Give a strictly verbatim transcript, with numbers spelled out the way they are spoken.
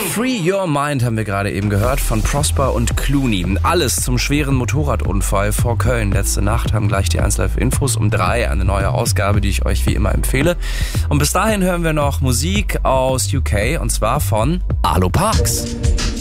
Free Your Mind haben wir gerade eben gehört von Prosper und Clooney. Alles zum schweren Motorradunfall vor Köln. Letzte Nacht haben gleich die eins Live Infos um drei, eine neue Ausgabe, die ich euch wie immer empfehle. Und bis dahin hören wir noch Musik aus U K und zwar von Arlo Parks.